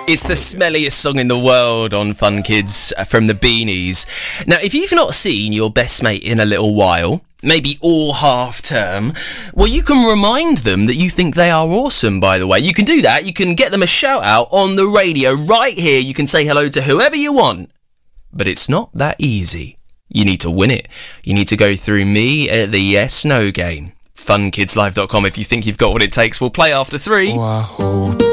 It's the smelliest song in the world on Fun Kids from the Beanies. Now, if you've not seen your best mate in a little while, maybe all half term, well, you can remind them that you think they are awesome, by the way. You can do that. You can get them a shout out on the radio right here. You can say hello to whoever you want. But it's not that easy. You need to win it. You need to go through me at the yes-no game. FunKidsLive.com if you think you've got what it takes. We'll play after 3. Wahoo.